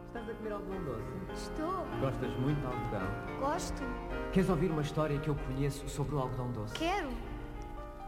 Estás a comer algodão doce? Estou. Gostas muito de algodão? Gosto. Queres ouvir uma história que eu conheço sobre o algodão doce? Quero.